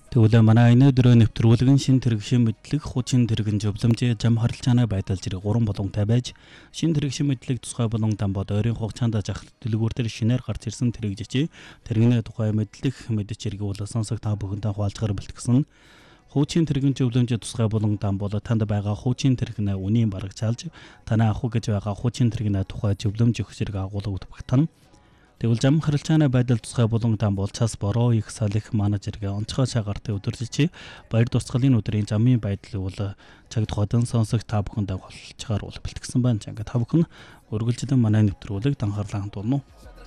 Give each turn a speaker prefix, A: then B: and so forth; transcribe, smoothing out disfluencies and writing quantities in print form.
A: Тэгвэл манай энэ өдрөө нэвтрүүлэг нь шин тэрэгшин мэдлэг, хүчин тэрэгэн зөвлөмжийн зам харилцааны байдал зэрэг 3 болонтой байж, шин тэрэгшин мэдлэг тусгай болон дамбод ойрын хугацаанд жахах дэлгүүр төр шинээр гарч ирсэн тэрэгжичи тэрэгнээ тухай мэдлэг мэдж ирэх бол сонсох та бүхэндээ хуваалцахаар бэлтгэсэн. Хүчин тэрэгэн зөвлөмжийн тусгай болон дамбод танд байгаа хүчин тэрэгнээ үнийн бараг чалж, танаа авах гэж байгаа хүчин тэрэгнээ тухай зөвлөмж өгөх зэрэг агуулгад багтана. Тэгвэл зам харилцааны байдал тусгай болон дамбол цас бороо их салих менежергээ онцгой цагаартай удирдах баяр тусгалын өдрийн замын байдал бол цаг тухайдан сонсох та бүхэндээ болцохоор бэлтгэсэн байна. Та бүхэн үргэлжлэн манай нэвтрүүлэг анхаарлаа хандуулна уу?